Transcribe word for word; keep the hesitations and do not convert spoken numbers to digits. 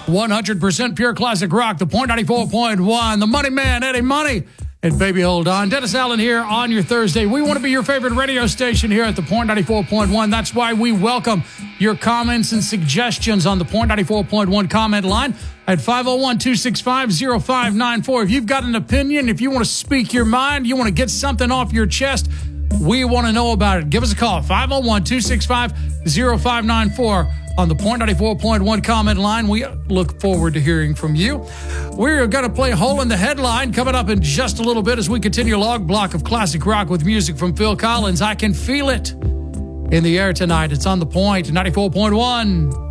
one hundred percent pure classic rock, the Point ninety-four point one, the Money Man, Eddie Money, and Baby Hold On. Dennis Allen here on your Thursday. We want to be your favorite radio station here at the Point ninety-four point one. That's why we welcome your comments and suggestions on the Point ninety-four point one comment line at five oh one, two six five, oh five nine four. If you've got an opinion, if you want to speak your mind, you want to get something off your chest, we want to know about it. Give us a call, five oh one, two six five, oh five nine four. On the Point ninety-four point one comment line. We look forward to hearing from you. We're going to play Hole in the Headline coming up in just a little bit as we continue log block of classic rock with music from Phil Collins. I Can Feel It in the air tonight. It's on the Point ninety-four point one.